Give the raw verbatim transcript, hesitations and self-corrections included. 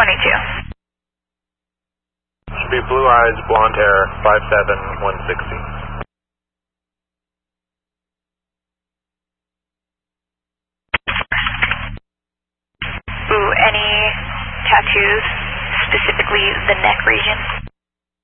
twenty-two. Should be blue eyes, blonde hair, five seven, one sixty. Ooh, any tattoos, specifically the neck region?